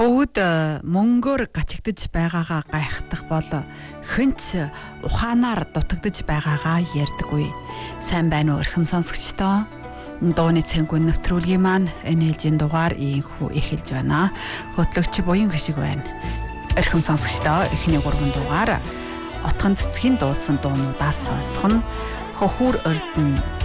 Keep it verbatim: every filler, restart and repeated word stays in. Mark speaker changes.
Speaker 1: Бүгд мөнгөөр гачигдж байгаагаа гайхах бол хэнч ухаанаар дутагдж байгаагаа ярьдаггүй. Сайн байна уу эрхэм сонсогчдоо? Дууны цэнгүүн нэвтрүүлгийн маань энэ ээлжийн дугаар ийхүү эхэлж байна. Хөтлөгч буян хишиг байна. Эрхэм сонсогчдоо эхний гурван дугаар Отгон цэцгийн дуулсан дуунуудаас сонсох нь Хөхүүр ордон